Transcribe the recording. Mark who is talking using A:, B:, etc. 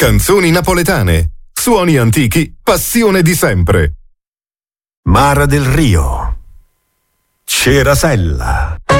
A: Canzoni napoletane, suoni antichi, passione di sempre.
B: Mara del Rio, Cerasella.